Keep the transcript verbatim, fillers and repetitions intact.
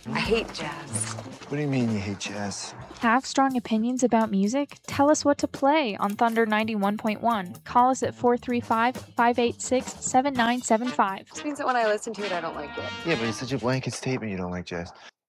I hate jazz. What do you mean you hate jazz? Have strong opinions about music? Tell us what to play on Thunder ninety-one point one. Call us at four three five, five eight six, seven nine seven five. Which means that when I listen to it, I don't like it. Yeah, but it's such a blanket statement you don't like jazz.